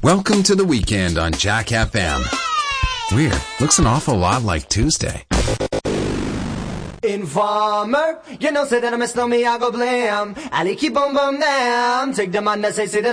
Welcome to the weekend on Jack FM. Weird. Looks an awful lot like Tuesday. Informer, you know, say that I miss me, I go blam. Ali keep on bum down. Take the man that say that